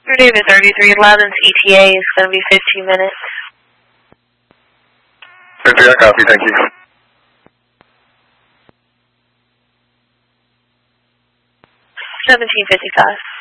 For David 3311's ETA is going to be 15 minutes. Okay, I copy, thank you. 1755.